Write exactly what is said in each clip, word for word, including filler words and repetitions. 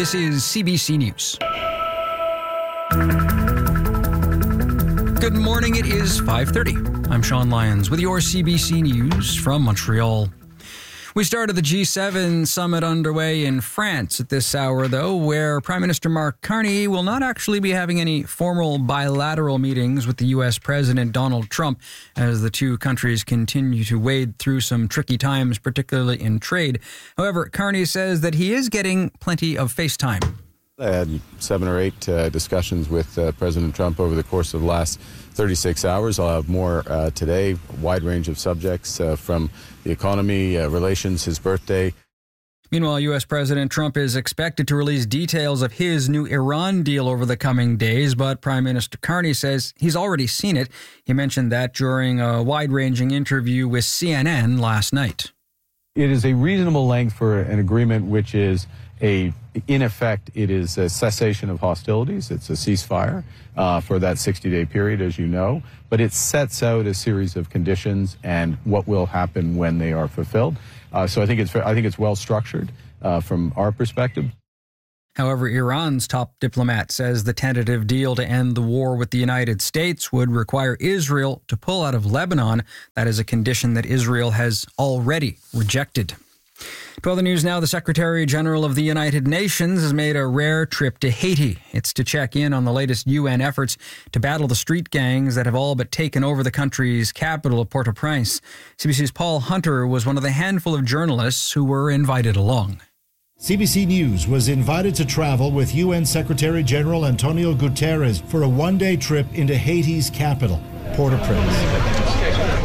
This is C B C News. Good morning. It is five thirty. I'm Sean Lyons with your C B C News from Montreal. We started the G seven summit underway in France at this hour, though, where Prime Minister Mark Carney will not actually be having any formal bilateral meetings with the U S President Donald Trump as the two countries continue to wade through some tricky times, particularly in trade. However, Carney says that he is getting plenty of FaceTime. I had seven or eight uh, discussions with uh, President Trump over the course of the last thirty-six hours. I'll have more uh, today, a wide range of subjects uh, from the economy, uh, relations, his birthday. Meanwhile, U S President Trump is expected to release details of his new Iran deal over the coming days, but Prime Minister Carney says he's already seen it. He mentioned that during a wide-ranging interview with C N N last night. It is a reasonable length for an agreement which is a, in effect, it is a cessation of hostilities. It's a ceasefire uh, for that sixty-day period, as you know. But it sets out a series of conditions and what will happen when they are fulfilled. Uh, so I think it's I think it's well structured uh, from our perspective. However, Iran's top diplomat says the tentative deal to end the war with the United States would require Israel to pull out of Lebanon. That is a condition that Israel has already rejected. To other news now, the Secretary General of the United Nations has made a rare trip to Haiti. It's to check in on the latest U N efforts to battle the street gangs that have all but taken over the country's capital of Port-au-Prince. C B C's Paul Hunter was one of the handful of journalists who were invited along. C B C News was invited to travel with U N Secretary General Antonio Guterres for a one-day trip into Haiti's capital, Port-au-Prince.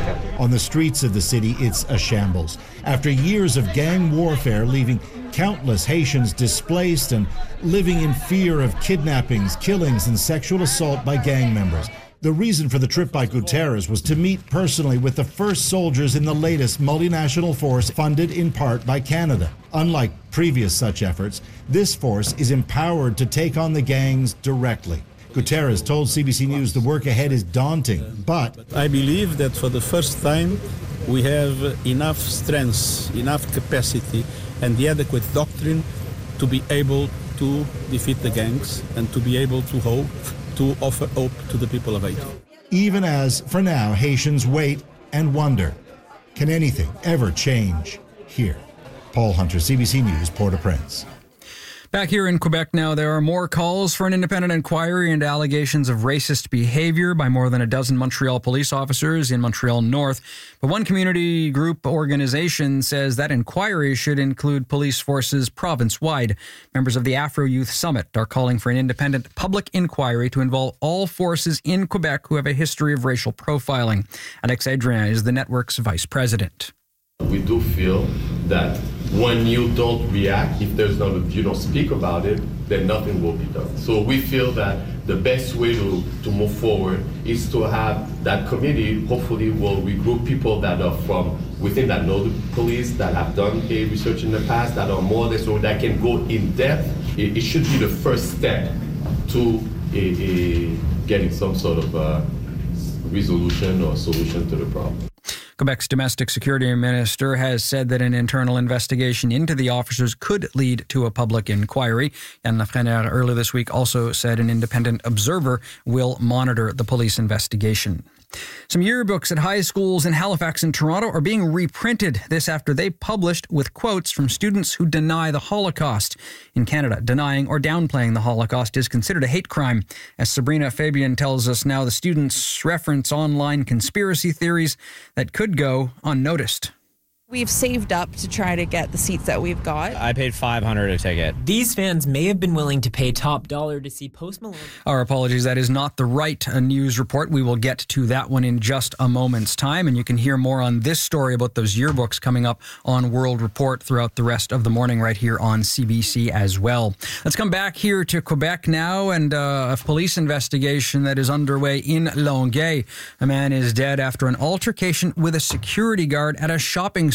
On the streets of the city, it's a shambles. After years of gang warfare, leaving countless Haitians displaced and living in fear of kidnappings, killings, and sexual assault by gang members. The reason for the trip by Guterres was to meet personally with the first soldiers in the latest multinational force funded in part by Canada. Unlike previous such efforts, this force is empowered to take on the gangs directly. Guterres told C B C News the work ahead is daunting, but I believe that for the first time we have enough strength, enough capacity, and the adequate doctrine to be able to defeat the gangs and to be able to hope, to offer hope to the people of Haiti. Even as, for now, Haitians wait and wonder, can anything ever change here? Paul Hunter, C B C News, Port-au-Prince. Back here in Quebec now, there are more calls for an independent inquiry into allegations of racist behavior by more than a dozen Montreal police officers in Montreal North. But one community group organization says that inquiry should include police forces province-wide. Members of the Afro Youth Summit are calling for an independent public inquiry to involve all forces in Quebec who have a history of racial profiling. Alex Adrien is the network's vice president. We do feel that when you don't react, if there's not, you don't speak about it, then nothing will be done. So we feel that the best way to, to move forward is to have that committee hopefully will regroup people that are from within that know the police, that have done a research in the past, that are more or less, so that can go in depth. It, it should be the first step to a, a getting some sort of a resolution or solution to the problem. Quebec's domestic security minister has said that an internal investigation into the officers could lead to a public inquiry. Yann Lafrenière earlier this week also said an independent observer will monitor the police investigation. Some yearbooks at high schools in Halifax and Toronto are being reprinted. This after they published with quotes from students who deny the Holocaust. In Canada, denying or downplaying the Holocaust is considered a hate crime. As Sabrina Fabian tells us now, the students reference online conspiracy theories that could go unnoticed. We've saved up to try to get the seats that we've got. I paid five hundred dollars a ticket. These fans may have been willing to pay top dollar to see Post Malone. Our apologies, that is not the right uh, news report. We will get to that one in just a moment's time, and you can hear more on this story about those yearbooks coming up on World Report throughout the rest of the morning right here on C B C as well. Let's come back here to Quebec now, and uh, a police investigation that is underway in Longueuil. A man is dead after an altercation with a security guard at a shopping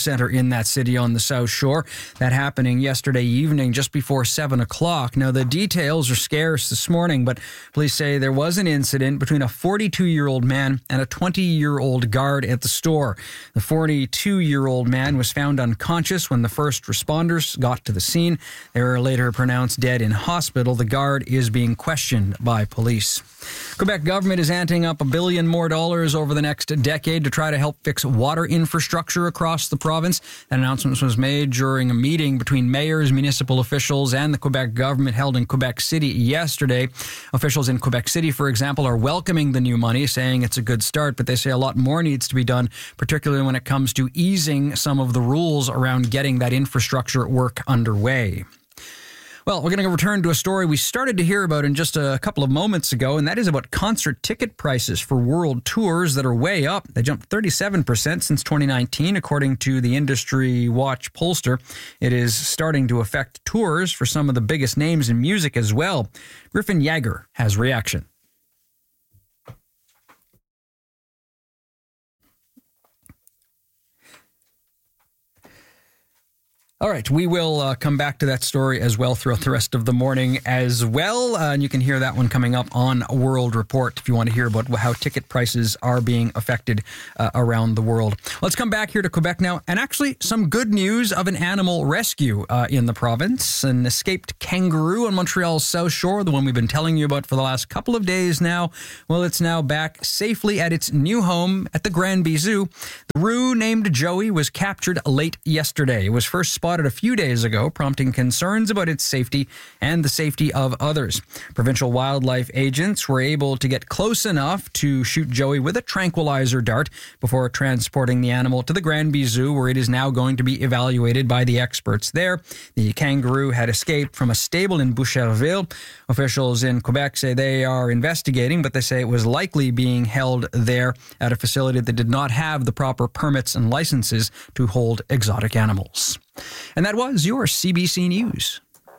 center in that city on the South Shore. That happening yesterday evening just before seven o'clock. Now, the details are scarce this morning, but police say there was an incident between a forty-two-year-old man and a twenty-year-old guard at the store. The forty-two-year-old man was found unconscious when the first responders got to the scene. They were later pronounced dead in hospital. The guard is being questioned by police. Quebec government is anting up a billion more dollars over the next decade to try to help fix water infrastructure across the province. That announcement was made during a meeting between mayors, municipal officials, and the Quebec government held in Quebec City yesterday. Officials in Quebec City, for example, are welcoming the new money, saying it's a good start, but they say a lot more needs to be done, particularly when it comes to easing some of the rules around getting that infrastructure work underway. Well, we're going to return to a story we started to hear about in just a couple of moments ago, and that is about concert ticket prices for world tours that are way up. They jumped thirty-seven percent since twenty nineteen, according to the Industry Watch pollster. It is starting to affect tours for some of the biggest names in music as well. Griffin Yager has reaction. All right, we will uh, come back to that story as well throughout the rest of the morning as well. Uh, and you can hear that one coming up on World Report if you want to hear about how ticket prices are being affected uh, around the world. Let's come back here to Quebec now. And actually, some good news of an animal rescue uh, in the province. An escaped kangaroo on Montreal's South Shore, the one we've been telling you about for the last couple of days now. Well, it's now back safely at its new home at the Granby Zoo. The roo named Joey was captured late yesterday. It was first spotted a few days ago, prompting concerns about its safety and the safety of others. Provincial wildlife agents were able to get close enough to shoot Joey with a tranquilizer dart before transporting the animal to the Granby Zoo, where it is now going to be evaluated by the experts there. The kangaroo had escaped from a stable in Boucherville. Officials in Quebec say they are investigating, but they say it was likely being held there at a facility that did not have the proper permits and licenses to hold exotic animals. And that was your C B C News.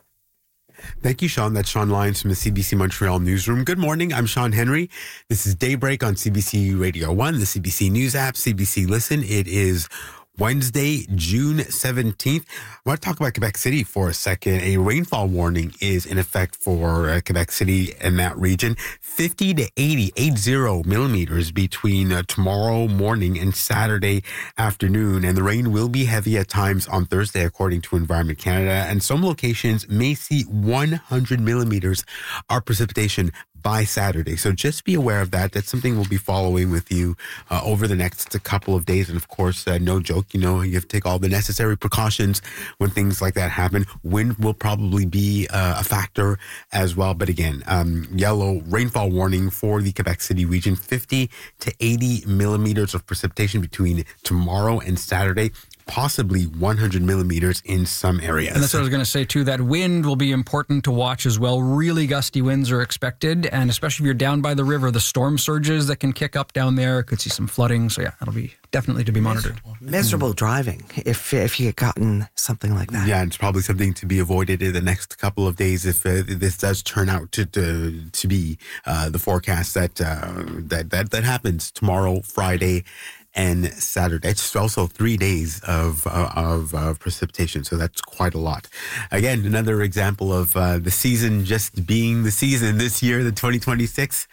Thank you, Sean. That's Sean Lyons from the C B C Montreal Newsroom. Good morning. I'm Sean Henry. This is Daybreak on C B C Radio one, the C B C News app, C B C Listen. It is Wednesday, June seventeenth. I want to talk about Quebec City for a second. A rainfall warning is in effect for uh, Quebec City and that region. fifty to eighty, eighty millimeters between uh, tomorrow morning and Saturday afternoon. And the rain will be heavy at times on Thursday, according to Environment Canada. And some locations may see one hundred millimeters of precipitation by Saturday. So just be aware of that. That's something we'll be following with you uh, over the next couple of days. And of course, uh, no joke, you know, you have to take all the necessary precautions when things like that happen. Wind will probably be uh, a factor as well. But again, um, yellow rainfall warning for the Quebec City region, fifty to eighty millimeters of precipitation between tomorrow and Saturday. Possibly one hundred millimeters in some areas. And that's what I was going to say, too. That wind will be important to watch as well. Really gusty winds are expected. And especially if you're down by the river, the storm surges that can kick up down there. Could see some flooding. So, yeah, that'll be definitely to be monitored. Miserable driving if if you get gotten something like that. Yeah, it's probably something to be avoided in the next couple of days if uh, this does turn out to to, to be uh, the forecast that, uh, that that that happens tomorrow, Friday, and Saturday. It's also three days of uh, of uh, precipitation, so that's quite a lot. Again, another example of uh, the season just being the season this year, the twenty twenty-six,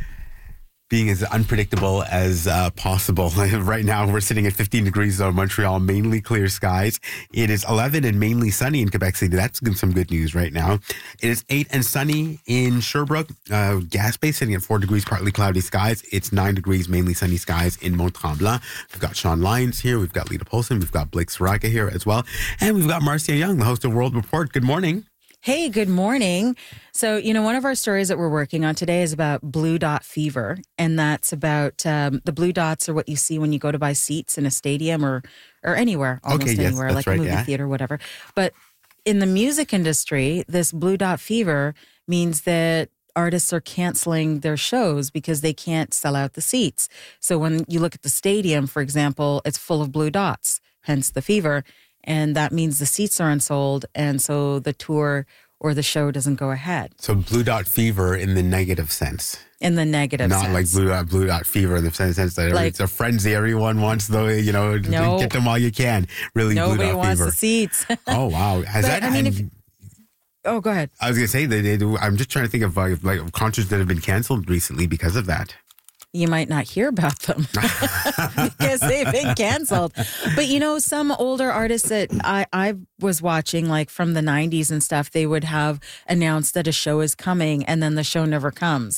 being as unpredictable as uh, possible. Right now, we're sitting at fifteen degrees over Montreal, mainly clear skies. It is eleven and mainly sunny in Quebec City. That's some good news right now. It is eight and sunny in Sherbrooke. Uh, Gaspé sitting at four degrees, partly cloudy skies. It's nine degrees, mainly sunny skies in Mont-Tremblant. We've got Sean Lyons here. We've got Lita Polson. We've got Blake Saraga here as well. And we've got Marcia Young, the host of World Report. Good morning. Hey, good morning. So, you know, one of our stories that we're working on today is about blue dot fever. And that's about um, the blue dots are what you see when you go to buy seats in a stadium or, or anywhere, almost okay, yes, anywhere, like right, a movie yeah. theater, whatever. But in the music industry, this blue dot fever means that artists are canceling their shows because they can't sell out the seats. So when you look at the stadium, for example, it's full of blue dots, hence the fever. And that means the seats are unsold. And so the tour or the show doesn't go ahead. So Blue Dot Fever in the negative sense. In the negative Not sense. like Blue Dot, Blue Dot Fever in the sense that Like- it's a frenzy. Everyone wants the, you know, No. get them while you can. Really, Nobody Blue Dot wants Fever. the seats. Oh, wow. Has But, that, I mean, and- if- Oh, go ahead. I was going to say, that they do, I'm just trying to think of uh, like of concerts that have been canceled recently because of that. You might not hear about them because they've been canceled. But, you know, some older artists that I, I was watching, like from the nineties and stuff, they would have announced that a show is coming and then the show never comes.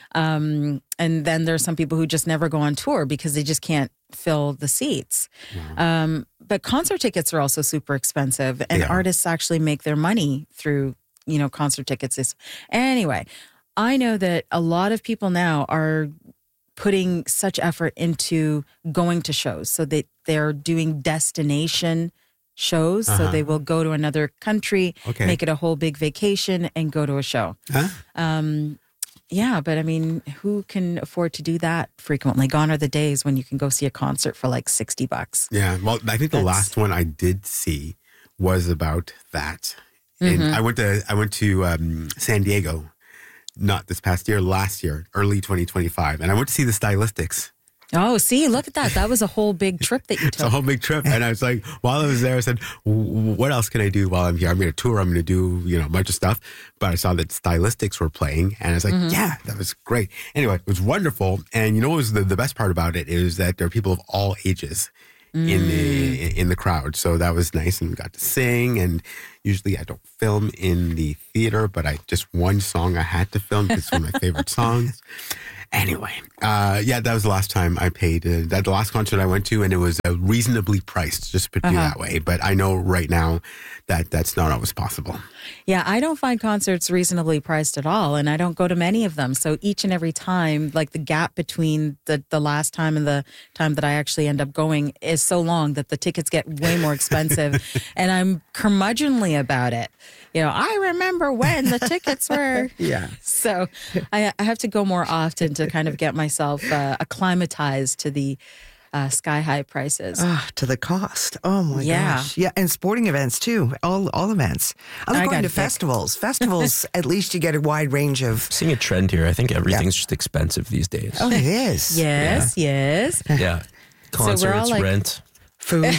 Um, and then there's some people who just never go on tour because they just can't fill the seats. Um, but concert tickets are also super expensive, and Yeah. artists actually make their money through, you know, concert tickets. Is- Anyway, I know that a lot of people now are putting such effort into going to shows, so that they're doing destination shows. So Uh-huh. they will go to another country, Okay. make it a whole big vacation, and go to a show. Huh? Um, yeah, but I mean, who can afford to do that frequently? Gone are the days when you can go see a concert for like sixty bucks. Yeah. Well, I think the That's- last one I did see was about that. And Mhm. I went to I went to um, San Diego, not this past year, last year, early twenty twenty-five, and I went to see the Stylistics. Oh, see, look at that. That was a whole big trip that you It's a took. whole big trip. And I was like, while I was there, I said, "W- what else can I do while I'm here? I'm going to tour. I'm going to do, you know, a bunch of stuff. But I saw that Stylistics were playing. And I was like, Mhm. yeah, that was great. Anyway, it was wonderful. And you know what was the, the best part about it is that there are people of all ages in the in the crowd. So that was nice. And we got to sing. And usually I don't film in the theater, but I just one song I had to film because it's one of my favorite songs. Anyway, uh, yeah, that was the last time I paid. Uh, that the last concert I went to, and it was uh, reasonably priced, just put it Uh-huh. that way. But I know right now that that's not always possible. Yeah, I don't find concerts reasonably priced at all, and I don't go to many of them. So each and every time, like the gap between the, the last time and the time that I actually end up going is so long that the tickets get way more expensive, and I'm curmudgeonly about it. You know, I remember when the tickets were. Yeah. So I, I have to go more often to kind of get myself uh, acclimatized to the uh, sky high prices. Ah, to the cost. Oh my Yeah. gosh. Yeah, and sporting events too. All all events. I like I going gotta to pick. festivals. Festivals, at least you get a wide range of. Seeing a trend here. I think everything's just expensive these days. Oh, it is. Yes, yes. Yeah. Concerts, So we're all like- rent, Food,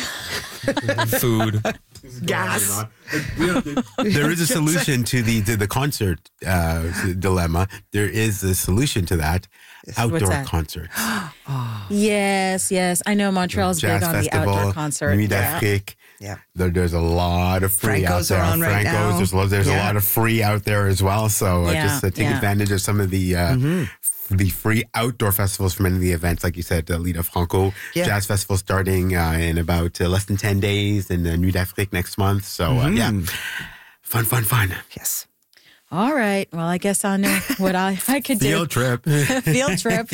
food. gas. There is a solution to the to the concert uh, dilemma. There is a solution to that. Outdoor that? concerts, Yes, yes. I know Montreal's jazz big on the festival, outdoor concert. Nuit Yeah. d'Afrique. Yeah. There, there's a lot of free Franco's out there. are on right Franco's, now. there's, lo- there's a Yeah. lot of free out there as well. So uh, Yeah, just uh, take yeah. advantage of some of the uh, f- the free outdoor festivals for many of the events, like you said, uh, Lita Franco Yeah. Jazz Festival starting uh, in about uh, less than ten days, and uh, Nuit d'Afrique next month. So uh, yeah, fun, fun, fun. Yes. All right. Well, I guess I know what I, I could do. Field trip. Field trip.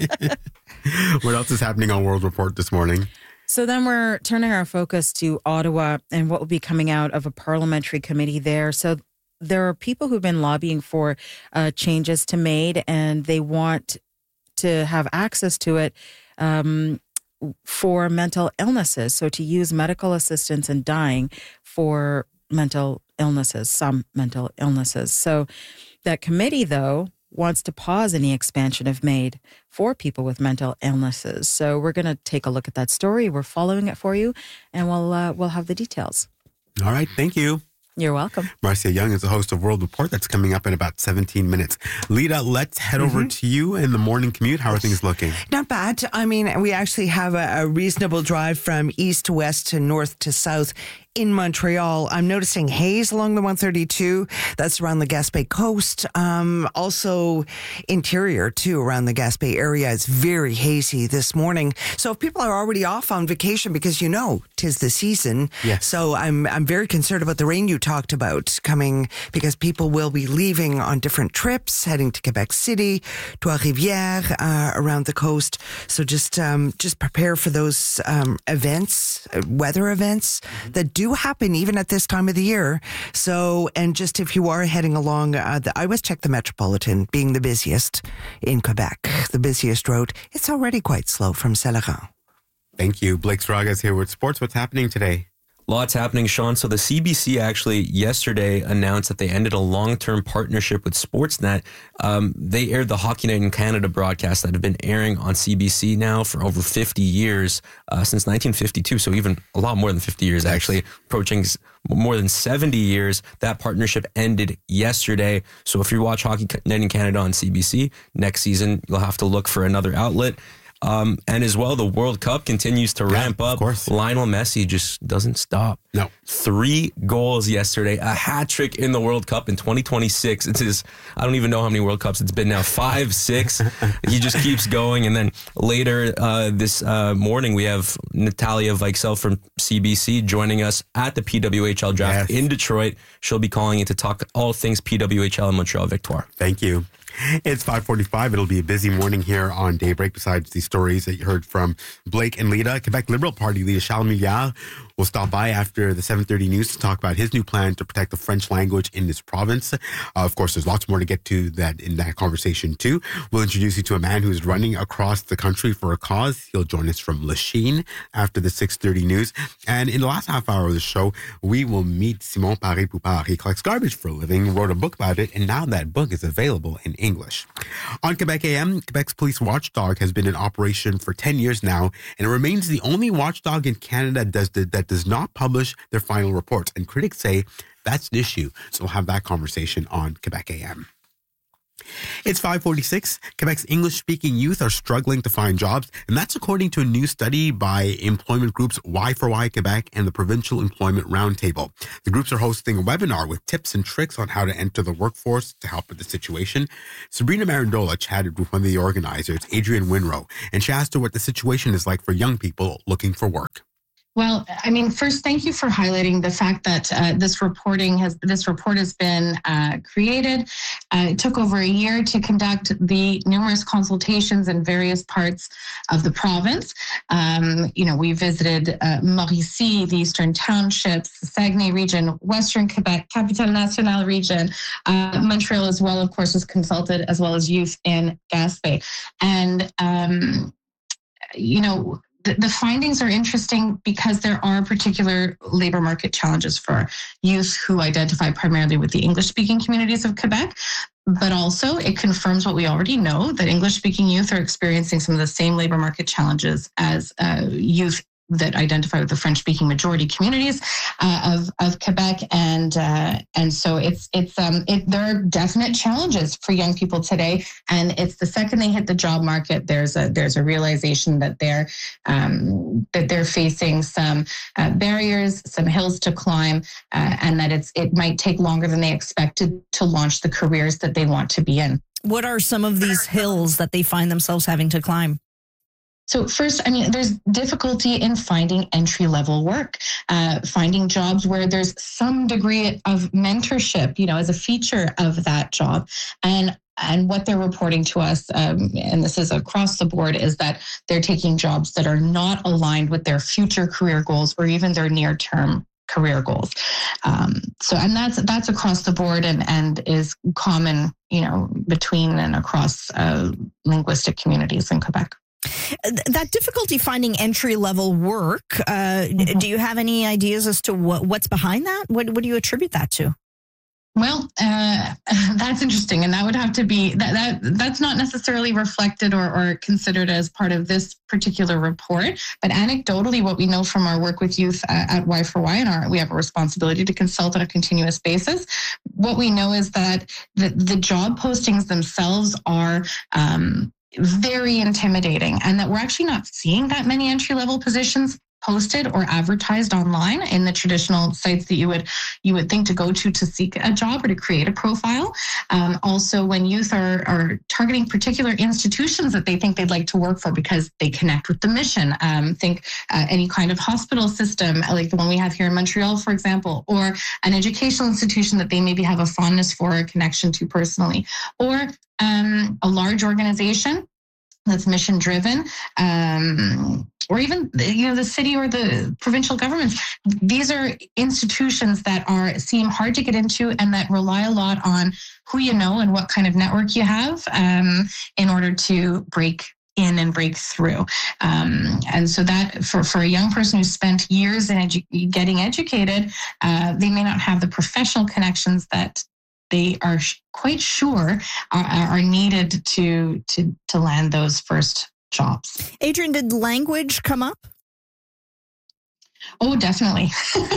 What else is happening on World Report this morning? So then we're turning our focus to Ottawa and what will be coming out of a parliamentary committee there. So there are people who've been lobbying for uh, changes to MAID, and they want to have access to it um, for mental illnesses. So to use medical assistance in dying for mental illnesses, some mental illnesses. So that committee, though, wants to pause any expansion of MAID for people with mental illnesses. So we're going to take a look at that story. We're following it for you, and we'll uh, we'll have the details. All right, thank you. You're welcome. Marcia Young is the host of World Report. That's coming up in about seventeen minutes. Lita, let's head over to you in the morning commute. How are things looking? Not bad. I mean, we actually have a, a reasonable drive from east to west to north to south in Montreal. I'm noticing haze along the one thirty-two. That's around the Gaspé coast. Um, also interior too, around the Gaspé area. It's very hazy this morning. So if people are already off on vacation, because you know, 'tis the season. Yes. So I'm, I'm very concerned about the rain you talked about coming, because people will be leaving on different trips, heading to Quebec City, Trois-Rivières, uh, around the coast. So just, um, just prepare for those, um, events, uh, weather events that do happen even at this time of the year. So, and just if you are heading along, uh, the, I always check the Metropolitan being the busiest in Quebec, the busiest road. It's already quite slow from Saint-Laurent. Thank you. Blake Sraga is here with sports. What's happening today? Lots happening, Sean. So the C B C actually yesterday announced that they ended a long-term partnership with Sportsnet. Um, they aired the Hockey Night in Canada broadcast that have been airing on C B C now for over fifty years, uh, since nineteen fifty-two. So even a lot more than fifty years, actually, approaching more than seventy years. That partnership ended yesterday. So if you watch Hockey Night in Canada on C B C, next season you'll have to look for another outlet. Um, and as well, the World Cup continues to Yeah, ramp of up. course. Lionel Messi just doesn't stop. No. Three goals yesterday, a hat trick in the World Cup in twenty twenty-six. It's his, I don't even know how many World Cups it's been now, five, six. He just keeps going. And then later uh, this uh, morning, we have Natalia Weichsel from C B C joining us at the P W H L draft Yes. in Detroit. She'll be calling in to talk all things P W H L and Montreal Victoire. Thank you. It's five forty-five. It'll be a busy morning here on Daybreak. Besides the stories that you heard from Blake and Lita, Quebec Liberal Party leader Charles Milliard will stop by after the seven thirty news to talk about his new plan to protect the French language in this province. Uh, of course, there's lots more to get to that in that conversation too. We'll introduce you to a man who's running across the country for a cause. He'll join us from Lachine after the six thirty news. And in the last half hour of the show, we will meet Simon Paré-Poupard. He collects garbage for a living, wrote a book about it, and now that book is available in English. On Quebec A M, Quebec's police watchdog has been in operation for ten years now, and it remains the only watchdog in Canada that does, that does not publish their final reports. And critics say that's an issue. So we'll have that conversation on Quebec A M. It's five forty-six. Quebec's English-speaking youth are struggling to find jobs, and that's according to a new study by employment groups Y four Y Quebec and the Provincial Employment Roundtable. The groups are hosting a webinar with tips and tricks on how to enter the workforce to help with the situation. Sabrina Marandola chatted with one of the organizers, Adrian Winrow, and she asked her what the situation is like for young people looking for work. Well, I mean, first, thank you for highlighting the fact that uh, this reporting has this report has been uh, created. Uh, it took over a year to conduct the numerous consultations in various parts of the province. Um, you know, we visited uh, Mauricie, the Eastern Townships, the Saguenay region, Western Quebec, Capitale Nationale region, uh, Montreal as well, of course, was consulted, as well as youth in Gaspé. And, um, you know, The, the findings are interesting because there are particular labor market challenges for youth who identify primarily with the English-speaking communities of Quebec. But also it confirms what we already know, that English-speaking youth are experiencing some of the same labor market challenges as uh, youth that identify with the French-speaking majority communities uh, of of Quebec, and uh, and so it's it's um it, there are definite challenges for young people today, and it's the second they hit the job market, there's a there's a realization that they're um, that they're facing some uh, barriers, some hills to climb, uh, and that it's it might take longer than they expected to launch the careers that they want to be in. What are some of these hills that they find themselves having to climb? So first, I mean, there's difficulty in finding entry-level work, uh, finding jobs where there's some degree of mentorship, you know, as a feature of that job. And and what they're reporting to us, um, and this is across the board, is that they're taking jobs that are not aligned with their future career goals or even their near-term career goals. Um, so, and that's that's across the board and, and is common, you know, between and across uh, linguistic communities in Quebec. That difficulty finding entry-level work, uh, mm-hmm. do you have any ideas as to what, what's behind that? What, what do you attribute that to? Well, uh, that's interesting. And that would have to be, that, that that's not necessarily reflected or, or considered as part of this particular report. But anecdotally, what we know from our work with youth uh, at Y four Y, and our, we have a responsibility to consult on a continuous basis. What we know is that the, the job postings themselves are um, very intimidating, and that we're actually not seeing that many entry-level positions posted or advertised online in the traditional sites that you would you would think to go to to seek a job or to create a profile. Um, also, when youth are, are targeting particular institutions that they think they'd like to work for because they connect with the mission, um, think uh, any kind of hospital system like the one we have here in Montreal, for example, or an educational institution that they maybe have a fondness for or a connection to personally, or um, a large organization that's mission driven, um, or even you know the city or the provincial governments. These are institutions that are seem hard to get into and that rely a lot on who you know and what kind of network you have um, in order to break in and break through. Um, and so that for, for a young person who spent years in edu- getting educated, uh, they may not have the professional connections that they are sh- quite sure are, are needed to, to, to land those first jobs. Adrienne, did language come up? Oh, definitely.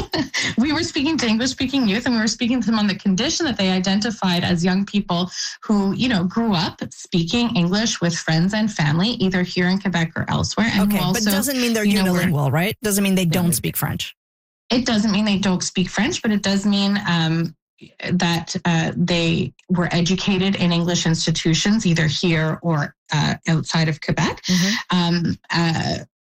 We were speaking to English-speaking youth, and we were speaking to them on the condition that they identified as young people who, you know, grew up speaking English with friends and family, either here in Quebec or elsewhere. And Okay, also, but doesn't mean they're you know, unilingual, right? Doesn't mean they don't speak French. It doesn't mean they don't speak French, but it does mean um, that uh, they were educated in English institutions, either here or uh, outside of Quebec. Mm-hmm. Um, uh,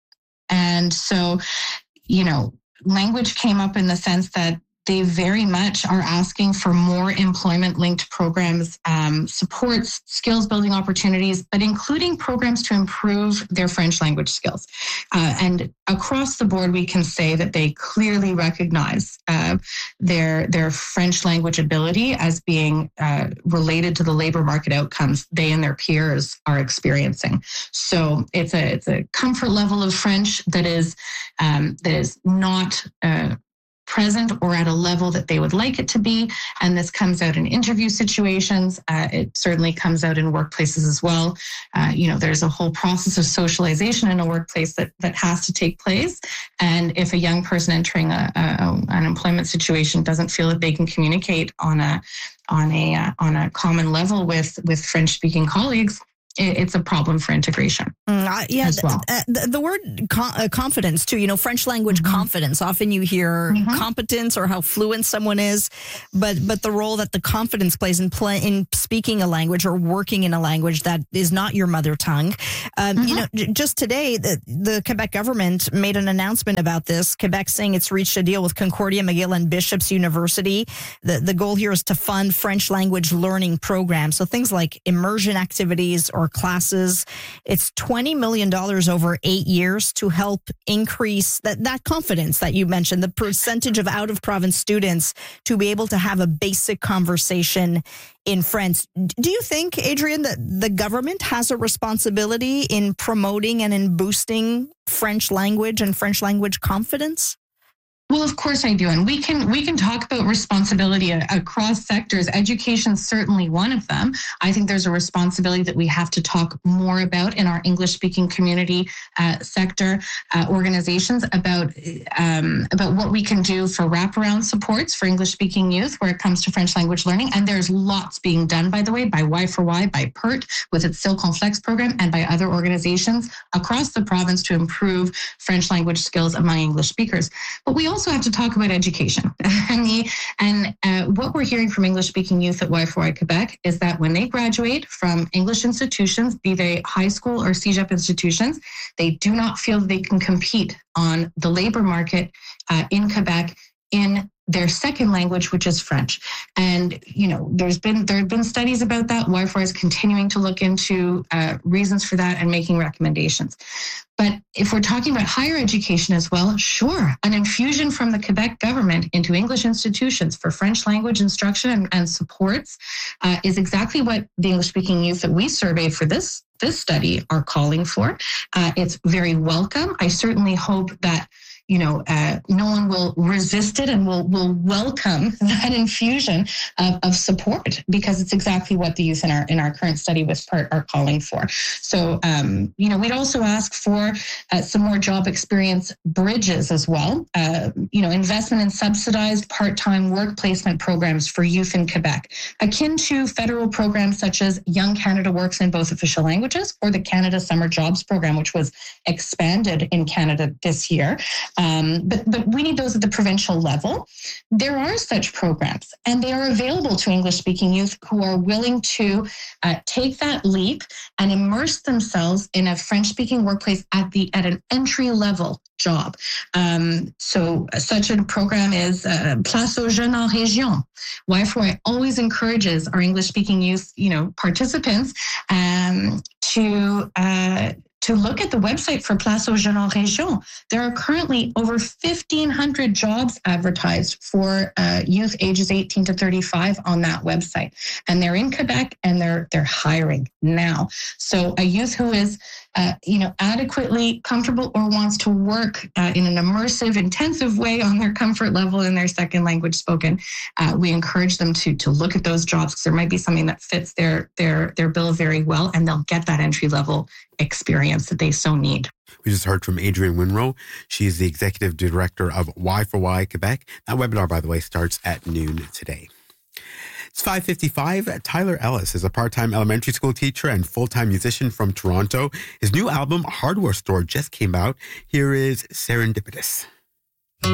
and so, you know, language came up in the sense that they very much are asking for more employment-linked programs, um, supports, skills-building opportunities, but including programs to improve their French language skills. Uh, and across the board, we can say that they clearly recognize uh, their their French language ability as being uh, related to the labor market outcomes they and their peers are experiencing. So it's a it's a comfort level of French that is um, that is not Uh, present or at a level that they would like it to be. And this comes out in interview situations. Uh, it certainly comes out in workplaces as well. Uh, you know, there's a whole process of socialization in a workplace that, that has to take place. And if a young person entering a, a, an employment situation doesn't feel that they can communicate on a on a uh, on a common level with with French-speaking colleagues, it's a problem for integration. Mm, uh, yeah, as well. th- the, the word co- uh, confidence too, you know, French language mm-hmm. confidence. Often you hear mm-hmm. competence or how fluent someone is, but but the role that the confidence plays in play in speaking a language or working in a language that is not your mother tongue. Um, mm-hmm. You know, j- just today, the, the Quebec government made an announcement about this. Quebec saying it's reached a deal with Concordia, McGill, and Bishop's University. The the goal here is to fund French language learning programs, so things like immersion activities or classes. It's twenty million dollars over eight years to help increase that, that confidence that you mentioned, the percentage of out-of-province students to be able to have a basic conversation in French. Do you think, Adrienne, that the government has a responsibility in promoting and in boosting French language and French language confidence? Well, of course I do. And we can we can talk about responsibility across sectors. Education is certainly one of them. I think there's a responsibility that we have to talk more about in our English-speaking community uh, sector uh, organizations about um, about what we can do for wraparound supports for English-speaking youth where it comes to French language learning. And there's lots being done, by the way, by Y four Y, by P E R T with its Silconflex program, and by other organizations across the province to improve French language skills among English speakers. But we also also have to talk about education. and the, and uh, what we're hearing from English-speaking youth at Y four Y Quebec is that when they graduate from English institutions, be they high school or C E G E P institutions, they do not feel that they can compete on the labor market uh, in Quebec in their second language, which is French. And, you know, there's been there have been studies about that. Y four Y is continuing to look into uh, reasons for that and making recommendations. But if we're talking about higher education as well, sure, an infusion from the Quebec government into English institutions for French language instruction and, and supports uh, is exactly what the English-speaking youth that we surveyed for this, this study are calling for. Uh, it's very welcome. I certainly hope that you know, uh, no one will resist it and will will welcome that infusion of, of support because it's exactly what the youth in our in our current study with P E R T are calling for. So, um, you know, we'd also ask for uh, some more job experience bridges as well. Uh, you know, investment in subsidized part-time work placement programs for youth in Quebec, akin to federal programs such as Young Canada Works in both official languages or the Canada Summer Jobs Program, which was expanded in Canada this year. Um, but, but we need those at the provincial level. There are such programs, and they are available to English-speaking youth who are willing to uh, take that leap and immerse themselves in a French-speaking workplace at the at an entry-level job. Um, so such a program is uh, Place aux Jeunes en Région. Y four Y always encourages our English-speaking youth, you know, participants um, to uh, to look at the website for Place aux Jeunes en Région. There are currently over fifteen hundred jobs advertised for uh, youth ages eighteen to thirty-five on that website. And they're in Quebec and they're they're hiring now. So a youth who is uh, you know, adequately comfortable or wants to work uh, in an immersive, intensive way on their comfort level in their second language spoken, uh, we encourage them to to look at those jobs because there might be something that fits their their their bill very well, and they'll get that entry level experience that they so need. We just heard from Adrienne Winrow. She is the executive director of Y for Y Quebec. That webinar, by the way, starts at noon today. It's five fifty-five. Tyler Ellis is a part-time elementary school teacher and full-time musician from Toronto. His new album, Hardware Store, just came out. Here is Serendipitous.